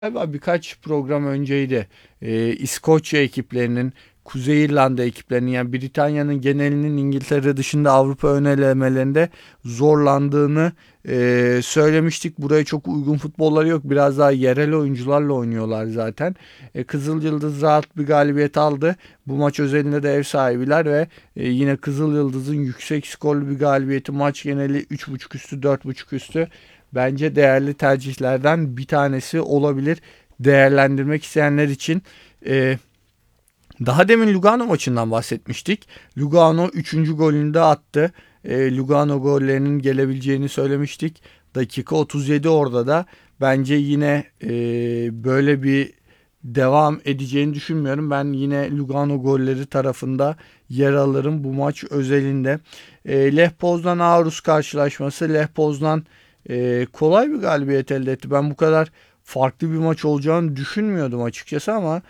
Galiba birkaç program önceydi. İskoçya ekiplerinin, Kuzey İrlanda ekiplerinin yani Britanya'nın genelinin İngiltere dışında Avrupa ön elemelerinde zorlandığını söylemiştik. Buraya çok uygun futbolları yok. Biraz daha yerel oyuncularla oynuyorlar zaten. Kızıl Yıldız rahat bir galibiyet aldı. Bu maç özelinde de ev sahibiler ve yine Kızıl Yıldız'ın yüksek skorlu bir galibiyeti, maç geneli 3.5 üstü 4.5 üstü bence değerli tercihlerden bir tanesi olabilir değerlendirmek isteyenler için. Ee, Daha demin Lugano maçından bahsetmiştik. Lugano üçüncü golünü de attı. Lugano gollerinin gelebileceğini söylemiştik. Dakika 37 orada da bence yine böyle bir devam edeceğini düşünmüyorum. Ben yine Lugano golleri tarafında yer alırım bu maç özelinde. Lech Poznan Aarhus karşılaşması. Lech Poznan kolay bir galibiyet elde etti. Ben bu kadar farklı bir maç olacağını düşünmüyordum açıkçası ama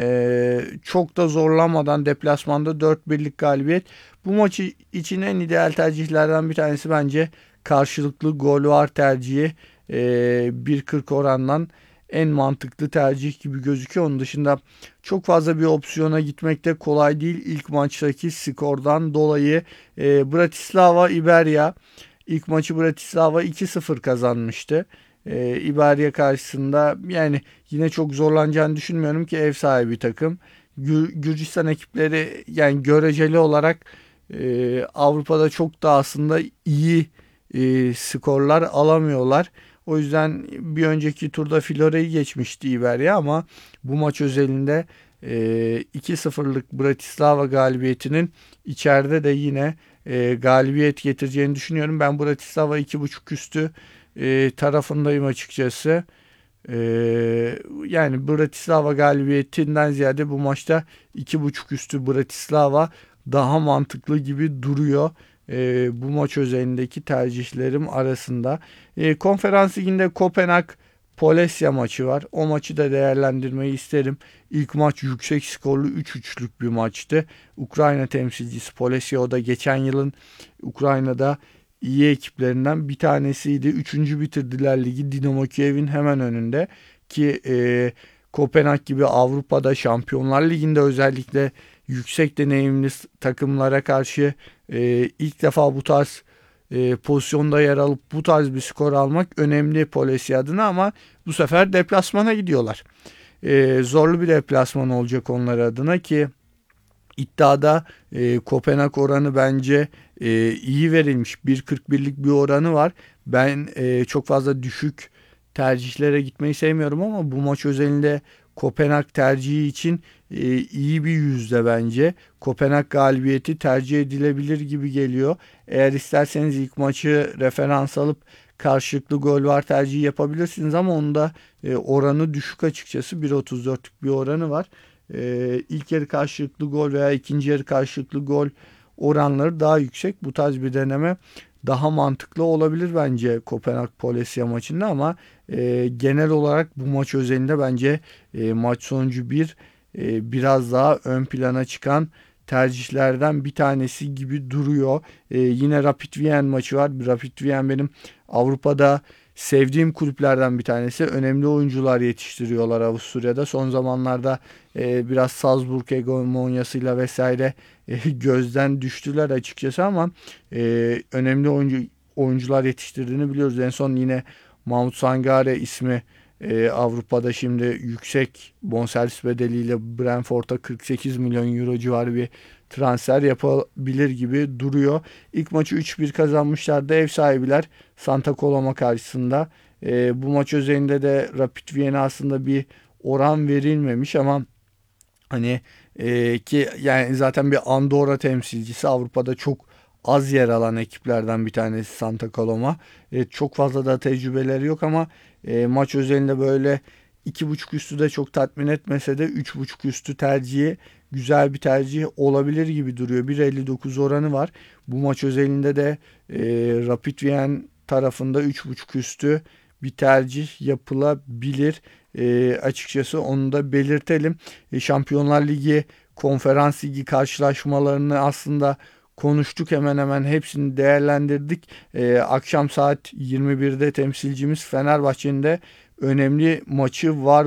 çok da zorlanmadan deplasmanda 4-1'lik galibiyet. Bu maçı için en ideal tercihlerden bir tanesi bence karşılıklı gol var tercihi. 1.40 orandan en mantıklı tercih gibi gözüküyor. Onun dışında çok fazla bir opsiyona gitmek de kolay değil. İlk maçtaki skordan dolayı Bratislava Iberia ilk maçı Bratislava 2-0 kazanmıştı. İberia karşısında yani yine çok zorlanacağını düşünmüyorum ki ev sahibi takım. Gürcistan ekipleri yani göreceli olarak Avrupa'da çok da aslında iyi skorlar alamıyorlar. O yüzden bir önceki turda Florya'yı geçmişti Iberia ama bu maç özelinde 2-0'lık Bratislava galibiyetinin içeride de yine galibiyet getireceğini düşünüyorum. Ben Bratislava 2.5 üstü tarafındayım açıkçası. E, Yani Bratislava galibiyetinden ziyade bu maçta 2.5 üstü Bratislava daha mantıklı gibi duruyor. Bu maç özelindeki tercihlerim arasında. Konferans liginde Kopenhag Polesya maçı var. O maçı da değerlendirmeyi isterim. İlk maç yüksek skorlu 3-3'lük bir maçtı. Ukrayna temsilcisi Polesya, o da geçen yılın Ukrayna'da iyi ekiplerinden bir tanesiydi. Üçüncü bitirdiler ligi, Dinamo Kiev'in hemen önünde ki Kopenhag gibi Avrupa'da Şampiyonlar Ligi'nde özellikle yüksek deneyimli takımlara karşı ilk defa bu tarz pozisyonda yer alıp bu tarz bir skor almak önemli Polesya adına ama bu sefer deplasmana gidiyorlar. Zorlu bir deplasman olacak onlar adına ki iddiada Kopenhag oranı bence iyi verilmiş. 1.41'lik bir oranı var. Ben çok fazla düşük tercihlere gitmeyi sevmiyorum ama bu maç özelinde Kopenhag tercihi için iyi bir yüzde bence. Kopenhag galibiyeti tercih edilebilir gibi geliyor. Eğer isterseniz ilk maçı referans alıp karşılıklı gol var tercihi yapabilirsiniz ama onda oranı düşük açıkçası. 1.34'lük bir oranı var. İlk yarı karşılıklı gol veya ikinci yarı karşılıklı gol oranları daha yüksek. Bu tarz bir deneme daha mantıklı olabilir bence Kopenhag Polesya maçında ama genel olarak bu maç özelinde bence maç sonucu biraz daha ön plana çıkan tercihlerden bir tanesi gibi duruyor. Yine Rapid Wien maçı var. Rapid Wien benim Avrupa'da sevdiğim kulüplerden bir tanesi. Önemli oyuncular yetiştiriyorlar Avusturya'da. Son zamanlarda biraz Salzburg hegemonyasıyla vesaire gözden düştüler açıkçası ama önemli oyuncular yetiştirdiğini biliyoruz. En son yine Mahmut Sangare ismi Avrupa'da şimdi yüksek bonservis bedeliyle Brentford'a 48 milyon euro civarı bir transfer yapabilir gibi duruyor. İlk maçı 3-1 kazanmışlardı ev sahibiler Santa Coloma karşısında. Bu maç özelinde de Rapid Vienna aslında bir oran verilmemiş ama hani ki yani zaten bir Andorra temsilcisi, Avrupa'da çok az yer alan ekiplerden bir tanesi Santa Coloma. Çok fazla da tecrübeleri yok ama maç özelinde böyle 2.5 üstü de çok tatmin etmese de 3.5 üstü tercihi güzel bir tercih olabilir gibi duruyor. 1.59 oranı var. Bu maç özelinde de Rapid Wien tarafında 3.5 üstü bir tercih yapılabilir. Açıkçası onu da belirtelim. Şampiyonlar Ligi, Konferans Ligi karşılaşmalarını aslında konuştuk, hemen hemen hepsini değerlendirdik. Akşam saat 21'de temsilcimiz Fenerbahçe'nin de önemli maçı var